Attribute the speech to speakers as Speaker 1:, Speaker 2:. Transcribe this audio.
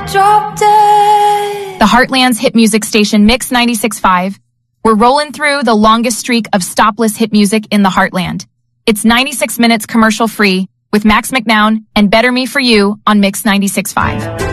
Speaker 1: drop dead.
Speaker 2: The Heartland's hit music station Mix 96.5. We're rolling through the longest streak of stopless hit music in the Heartland. It's 96 minutes commercial free with Max McNown and Better Me For You on Mix 96.5.